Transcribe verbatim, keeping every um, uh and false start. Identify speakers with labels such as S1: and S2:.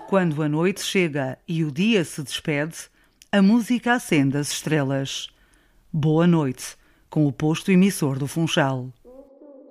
S1: Quando a noite chega e o dia se despede, a música acende as estrelas. Boa noite, com o posto emissor do Funchal.